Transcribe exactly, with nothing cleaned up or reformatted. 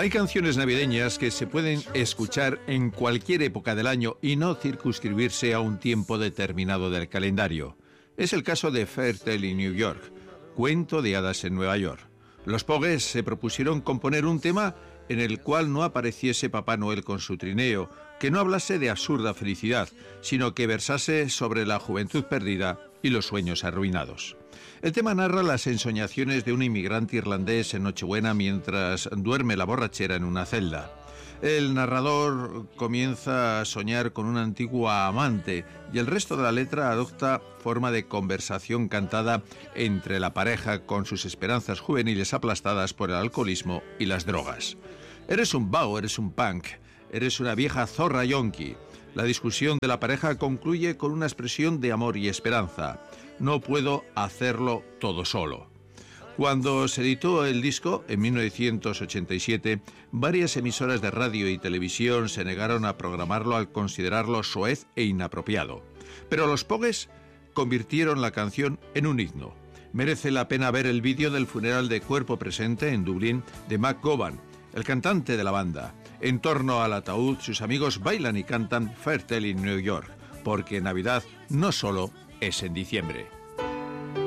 Hay canciones navideñas que se pueden escuchar en cualquier época del año y no circunscribirse a un tiempo determinado del calendario. Es el caso de Fairy Tale in New York, Cuento de hadas en Nueva York. Los Pogues se propusieron componer un tema en el cual no apareciese Papá Noel con su trineo, que no hablase de absurda felicidad, sino que versase sobre la juventud perdida y los sueños arruinados. El tema narra las ensoñaciones de un inmigrante irlandés en Nochebuena mientras duerme la borrachera en una celda. El narrador comienza a soñar con una antigua amante y el resto de la letra adopta forma de conversación cantada entre la pareja con sus esperanzas juveniles aplastadas por el alcoholismo y las drogas. Eres un vago, eres un punk, eres una vieja zorra yonki. La discusión de la pareja concluye con una expresión de amor y esperanza. No puedo hacerlo todo solo. Cuando se editó el disco, en mil novecientos ochenta y siete, varias emisoras de radio y televisión se negaron a programarlo al considerarlo soez e inapropiado. Pero los Pogues convirtieron la canción en un himno. Merece la pena ver el vídeo del funeral de cuerpo presente en Dublín de Mac Gowan, el cantante de la banda. En torno al ataúd, sus amigos bailan y cantan Fairy Tale in New York, porque Navidad no solo es en diciembre.